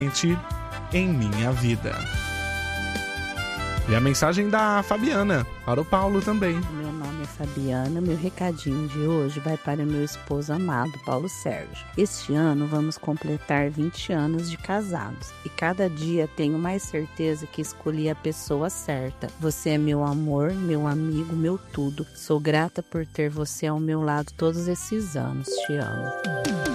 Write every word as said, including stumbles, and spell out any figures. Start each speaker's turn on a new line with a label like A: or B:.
A: em minha vida. E a mensagem da Fabiana, para o Paulo também.
B: Meu nome é Fabiana, meu recadinho de hoje vai para o meu esposo amado, Paulo Sérgio. Este ano vamos completar vinte anos de casados e cada dia tenho mais certeza que escolhi a pessoa certa. Você é meu amor, meu amigo, meu tudo. Sou grata por ter você ao meu lado todos esses anos. Te amo.